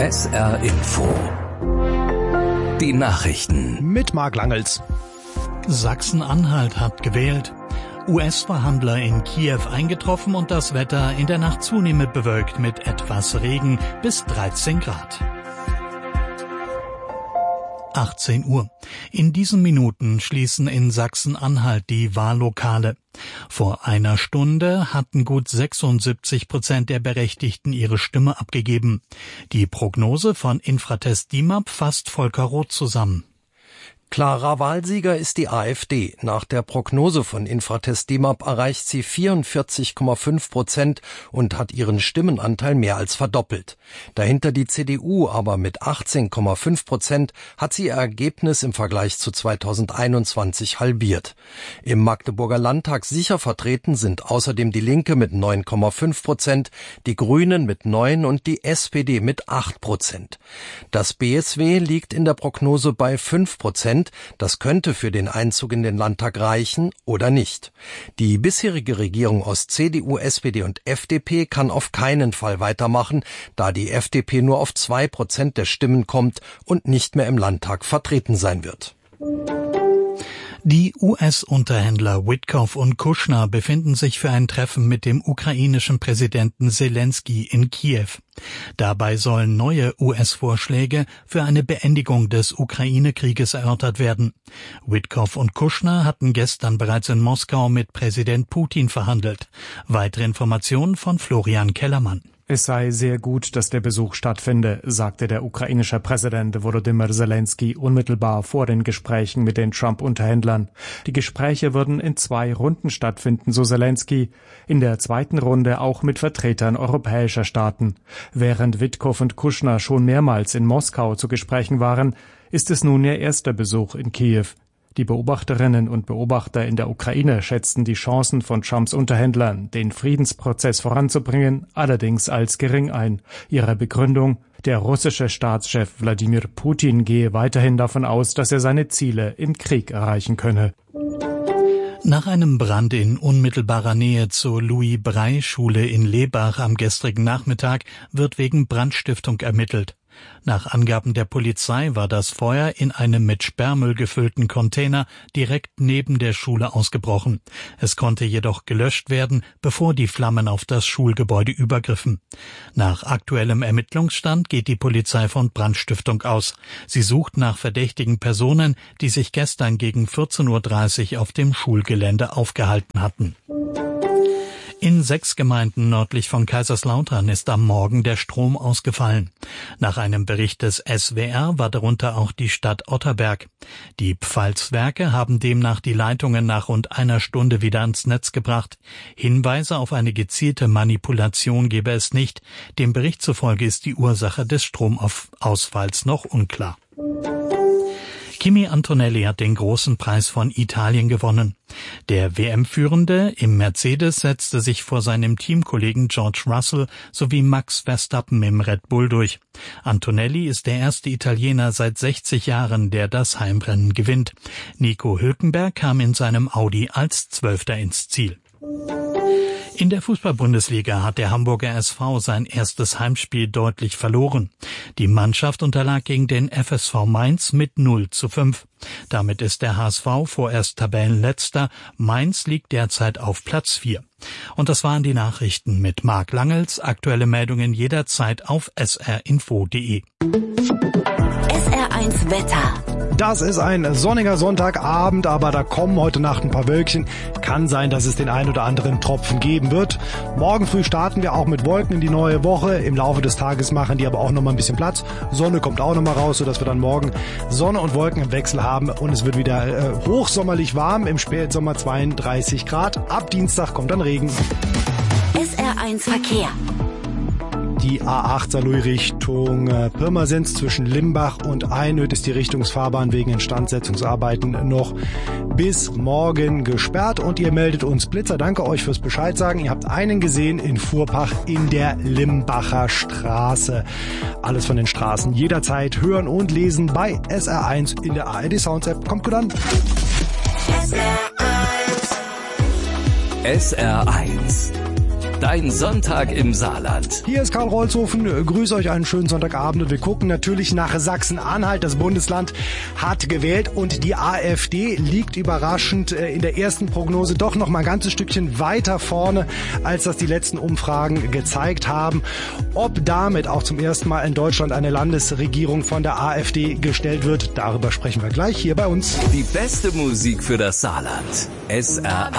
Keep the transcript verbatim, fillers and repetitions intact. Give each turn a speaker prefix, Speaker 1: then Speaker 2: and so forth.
Speaker 1: S R Info. Die Nachrichten.
Speaker 2: Mit Marc Langels.
Speaker 3: Sachsen-Anhalt hat gewählt. U S-Verhandler in Kiew eingetroffen und das Wetter in der Nacht zunehmend bewölkt mit etwas Regen bis dreizehn Grad. achtzehn Uhr. In diesen Minuten schließen in Sachsen-Anhalt die Wahllokale. Vor einer Stunde hatten gut sechsundsiebzig Prozent der Berechtigten ihre Stimme abgegeben. Die Prognose von Infratest DIMAP fasst Volker Roth zusammen.
Speaker 4: Klarer Wahlsieger ist die AfD. Nach der Prognose von Infratest DIMAP erreicht sie vierundvierzig Komma fünf Prozent und hat ihren Stimmenanteil mehr als verdoppelt. Dahinter die C D U, aber mit achtzehn Komma fünf Prozent hat sie ihr Ergebnis im Vergleich zu zweitausendeinundzwanzig halbiert. Im Magdeburger Landtag sicher vertreten sind außerdem die Linke mit neun Komma fünf Prozent, die Grünen mit neun und die S P D mit acht Prozent. Das B S W liegt in der Prognose bei fünf Prozent. Das könnte für den Einzug in den Landtag reichen oder nicht. Die bisherige Regierung aus C D U, S P D und F D P kann auf keinen Fall weitermachen, da die F D P nur auf zwei Prozent der Stimmen kommt und nicht mehr im Landtag vertreten sein wird.
Speaker 3: Die U S-Unterhändler Witkoff und Kushner befinden sich für ein Treffen mit dem ukrainischen Präsidenten Zelensky in Kiew. Dabei sollen neue U S-Vorschläge für eine Beendigung des Ukraine-Krieges erörtert werden. Witkoff und Kushner hatten gestern bereits in Moskau mit Präsident Putin verhandelt. Weitere Informationen von Florian Kellermann.
Speaker 5: Es sei sehr gut, dass der Besuch stattfinde, sagte der ukrainische Präsident Volodymyr Zelensky unmittelbar vor den Gesprächen mit den Trump-Unterhändlern. Die Gespräche würden in zwei Runden stattfinden, so Zelensky. In der zweiten Runde auch mit Vertretern europäischer Staaten. Während Witkoff und Kushner schon mehrmals in Moskau zu Gesprächen waren, ist es nun ihr erster Besuch in Kiew. Die Beobachterinnen und Beobachter in der Ukraine schätzten die Chancen von Trumps Unterhändlern, den Friedensprozess voranzubringen, allerdings als gering ein. Ihre Begründung: Der russische Staatschef Wladimir Putin gehe weiterhin davon aus, dass er seine Ziele im Krieg erreichen könne.
Speaker 3: Nach einem Brand in unmittelbarer Nähe zur Louis-Braille-Schule in Lebach am gestrigen Nachmittag wird wegen Brandstiftung ermittelt. Nach Angaben der Polizei war das Feuer in einem mit Sperrmüll gefüllten Container direkt neben der Schule ausgebrochen. Es konnte jedoch gelöscht werden, bevor die Flammen auf das Schulgebäude übergriffen. Nach aktuellem Ermittlungsstand geht die Polizei von Brandstiftung aus. Sie sucht nach verdächtigen Personen, die sich gestern gegen vierzehn Uhr dreißig auf dem Schulgelände aufgehalten hatten. In sechs Gemeinden nördlich von Kaiserslautern ist am Morgen der Strom ausgefallen. Nach einem Bericht des S W R war darunter auch die Stadt Otterberg. Die Pfalzwerke haben demnach die Leitungen nach rund einer Stunde wieder ans Netz gebracht. Hinweise auf eine gezielte Manipulation gebe es nicht. Dem Bericht zufolge ist die Ursache des Stromausfalls noch unklar. Kimi Antonelli hat den großen Preis von Italien gewonnen. Der W M-Führende im Mercedes setzte sich vor seinem Teamkollegen George Russell sowie Max Verstappen im Red Bull durch. Antonelli ist der erste Italiener seit sechzig Jahren, der das Heimrennen gewinnt. Nico Hülkenberg kam in seinem Audi als Zwölfter ins Ziel. In der Fußball-Bundesliga hat der Hamburger S V sein erstes Heimspiel deutlich verloren. Die Mannschaft unterlag gegen den F S V Mainz mit null zu fünf. Damit ist der H S V vorerst Tabellenletzter. Mainz liegt derzeit auf Platz vier. Und das waren die Nachrichten mit Marc Langels. Aktuelle Meldungen jederzeit auf s r info punkt d e.
Speaker 6: S R eins Wetter.
Speaker 2: Das ist ein sonniger Sonntagabend, aber da kommen heute Nacht ein paar Wölkchen. Kann sein, dass es den ein oder anderen Tropfen geben wird. Morgen früh starten wir auch mit Wolken in die neue Woche. Im Laufe des Tages machen die aber auch nochmal ein bisschen Platz. Sonne kommt auch nochmal raus, sodass wir dann morgen Sonne und Wolken im Wechsel haben. Und es wird wieder äh, hochsommerlich warm, im Spätsommer zweiunddreißig Grad. Ab Dienstag kommt dann Regen.
Speaker 6: S R eins Verkehr.
Speaker 2: Die A acht Saarlouis Richtung äh, Pirmasens zwischen Limbach und Einöd ist die Richtungsfahrbahn wegen Instandsetzungsarbeiten noch bis morgen gesperrt und ihr meldet uns Blitzer. Danke euch fürs Bescheid sagen. Ihr habt einen gesehen in Fuhrpach in der Limbacher Straße. Alles von den Straßen jederzeit hören und lesen bei S R eins in der A R D Sounds App. Kommt gut an.
Speaker 6: S R eins.
Speaker 1: S R eins. Dein Sonntag im Saarland.
Speaker 2: Hier ist Karl Rolzhofen. Grüße euch einen schönen Sonntagabend und wir gucken natürlich nach Sachsen-Anhalt. Das Bundesland hat gewählt und die AfD liegt überraschend in der ersten Prognose doch noch mal ein ganzes Stückchen weiter vorne, als das die letzten Umfragen gezeigt haben. Ob damit auch zum ersten Mal in Deutschland eine Landesregierung von der AfD gestellt wird, darüber sprechen wir gleich hier bei uns.
Speaker 1: Die beste Musik für das Saarland. S R